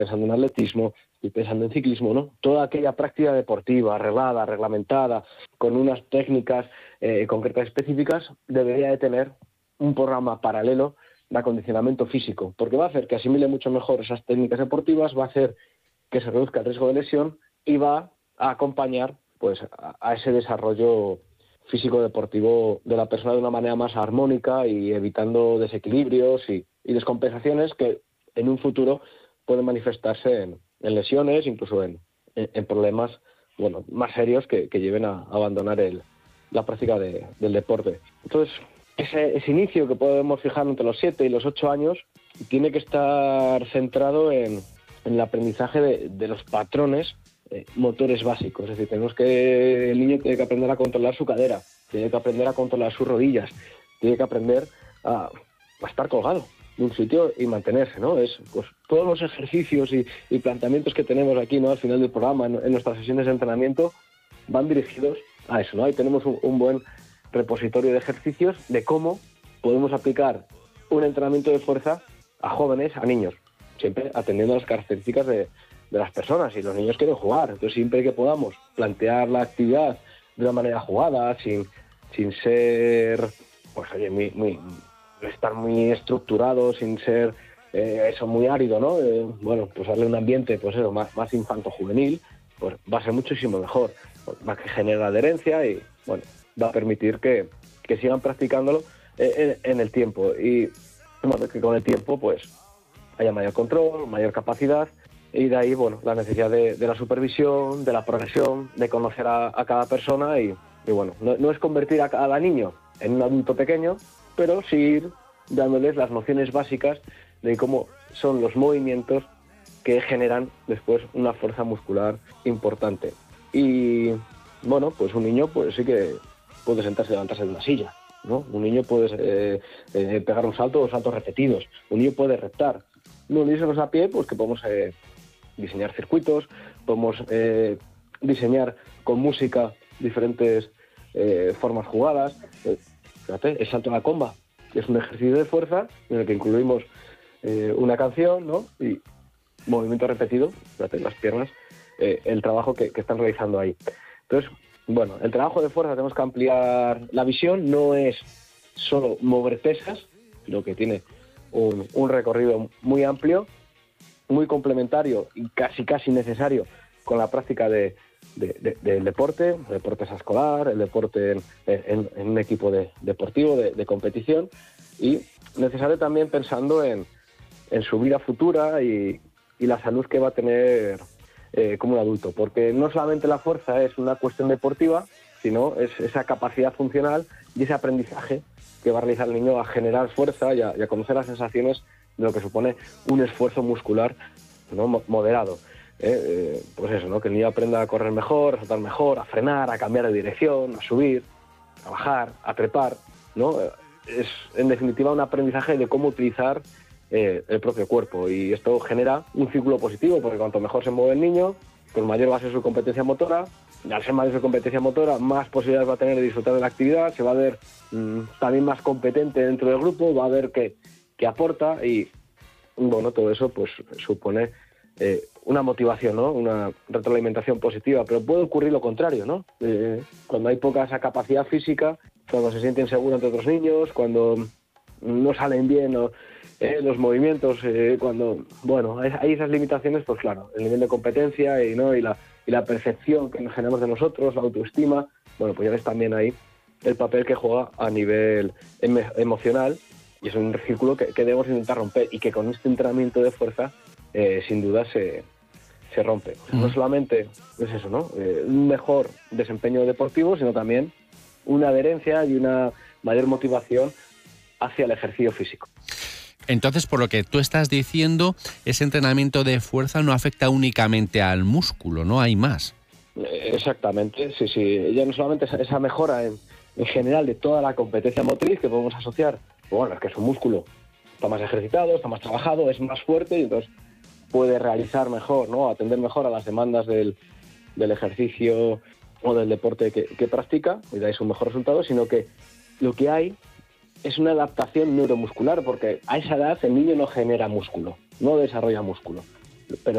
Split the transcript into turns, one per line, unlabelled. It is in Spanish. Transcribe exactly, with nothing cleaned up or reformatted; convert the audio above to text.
pensando en atletismo, estoy pensando en ciclismo, ¿no? Toda aquella práctica deportiva, arreglada, reglamentada, con unas técnicas eh, concretas específicas, debería de tener un programa paralelo de acondicionamiento físico, porque va a hacer que asimile mucho mejor esas técnicas deportivas, va a hacer que se reduzca el riesgo de lesión y va a acompañar pues a, a ese desarrollo físico-deportivo de la persona de una manera más armónica y evitando desequilibrios y, y descompensaciones que en un futuro pueden manifestarse en, en lesiones, incluso en, en, en problemas bueno más serios que, que lleven a, a abandonar el, la práctica de, del deporte. Entonces, ese, ese inicio que podemos fijar entre los siete y los ocho años tiene que estar centrado en, en el aprendizaje de, de los patrones eh, motores básicos. Es decir, tenemos que el niño tiene que aprender a controlar su cadera, tiene que aprender a controlar sus rodillas, tiene que aprender a, a estar colgado de un sitio y mantenerse, ¿no? Es pues todos los ejercicios y, y planteamientos que tenemos aquí, ¿no? Al final del programa, en, en nuestras sesiones de entrenamiento, van dirigidos a eso, ¿no? Ahí tenemos un, un buen repositorio de ejercicios de cómo podemos aplicar un entrenamiento de fuerza a jóvenes, a niños, siempre atendiendo a las características de, de las personas. Y los niños quieren jugar, entonces siempre que podamos plantear la actividad de una manera jugada, sin, sin ser, pues oye, muy, muy, estar muy estructurado, sin ser eh, eso muy árido, ¿no? Eh, bueno, pues darle un ambiente, pues eso, más, más infanto-juvenil, pues va a ser muchísimo mejor, va a generar adherencia y, bueno, va a permitir que, que sigan practicándolo en, en el tiempo y, bueno, que con el tiempo, pues, haya mayor control, mayor capacidad y de ahí, bueno, la necesidad de, de la supervisión, de la progresión, de conocer a, a cada persona y, y bueno, no, no es convertir a cada niño en un adulto pequeño, pero sí ir dándoles las nociones básicas de cómo son los movimientos que generan después una fuerza muscular importante. Y bueno, pues un niño pues sí que puede sentarse y levantarse de una silla, ¿no? Un niño puede eh, eh, pegar un salto o saltos repetidos, un niño puede reptar. No niños a pie, pues que podemos eh, diseñar circuitos, podemos eh, diseñar con música diferentes eh, formas jugadas. Eh, fíjate, el salto a la comba, que es un ejercicio de fuerza en el que incluimos eh, una canción, ¿no? Y movimiento repetido, fíjate, las piernas, eh, el trabajo que, que están realizando ahí. Entonces, bueno, el trabajo de fuerza tenemos que ampliar la visión, no es solo mover pesas, sino que tiene un, un recorrido muy amplio, muy complementario y casi casi necesario con la práctica de, de, de, del deporte, el deporte escolar, el deporte en, en, en un equipo de, deportivo, de, de competición, y necesario también pensando en, en su vida futura y, y la salud que va a tener eh, como un adulto, porque no solamente la fuerza es una cuestión deportiva, sino es esa capacidad funcional y ese aprendizaje que va a realizar el niño a generar fuerza y a, y a conocer las sensaciones de lo que supone un esfuerzo muscular, ¿no? moderado. Eh, eh, pues eso, ¿no? Que el niño aprenda a correr mejor, a saltar mejor, a frenar, a cambiar de dirección, a subir, a bajar, a trepar, ¿no? Es en definitiva un aprendizaje de cómo utilizar eh, el propio cuerpo, y esto genera un círculo positivo, porque cuanto mejor se mueve el niño, pues mayor va a ser su competencia motora, y al ser mayor su competencia motora, más posibilidades va a tener de disfrutar de la actividad, se va a ver mmm, también más competente dentro del grupo, va a ver que, que aporta, y bueno, todo eso pues supone eh, una motivación, ¿no? Una retroalimentación positiva, pero puede ocurrir lo contrario, ¿no? Eh, cuando hay poca esa capacidad física, cuando se sienten seguros ante otros niños, cuando no salen bien o, eh, los movimientos, eh, cuando, bueno, hay, hay esas limitaciones, pues claro, el nivel de competencia y, ¿no? y, la, y la percepción que nos generamos de nosotros, la autoestima, bueno, pues ya ves también ahí el papel que juega a nivel em- emocional, y es un círculo que, que debemos intentar romper, y que con este entrenamiento de fuerza, eh, sin duda, se, se rompe. O sea, no solamente es eso, ¿no? Eh, un mejor desempeño deportivo, sino también una adherencia y una mayor motivación hacia el ejercicio físico.
Entonces, por lo que tú estás diciendo, ese entrenamiento de fuerza no afecta únicamente al músculo, ¿no? Hay más.
Exactamente, sí, sí. Ya no solamente esa, esa mejora en, en general de toda la competencia motriz que podemos asociar, bueno, es que su músculo está más ejercitado, está más trabajado, es más fuerte, y entonces puede realizar mejor, ¿no? Atender mejor a las demandas del, del ejercicio o del deporte que, que practica, y dais un mejor resultado, sino que lo que hay es una adaptación neuromuscular, porque a esa edad el niño no genera músculo, no desarrolla músculo. pero